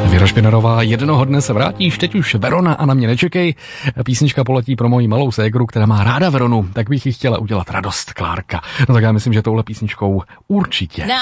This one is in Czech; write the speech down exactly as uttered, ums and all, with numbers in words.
Věra Špinarová, jednoho dne se vrátíš, teď už Verona a na mě nečekej. Písnička poletí pro moji malou ségru, která má ráda Veronu, tak bych jí chtěla udělat radost, Klárka. No tak já myslím, že touhle písničkou určitě.